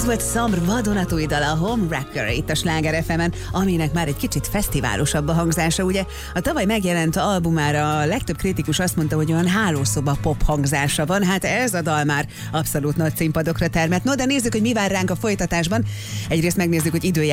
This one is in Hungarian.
Ez volt Szamr vadonatúj dala, a Home Wrecker itt a Sláger FM-en, aminek már egy kicsit fesztiválosabb a hangzása, ugye? A tavaly megjelent albumára a legtöbb kritikus azt mondta, hogy olyan hálószoba pop hangzása van, hát ez a dal már abszolút nagy színpadokra termett. No, de nézzük, hogy mi vár ránk a folytatásban. Egyrészt megnézzük, hogy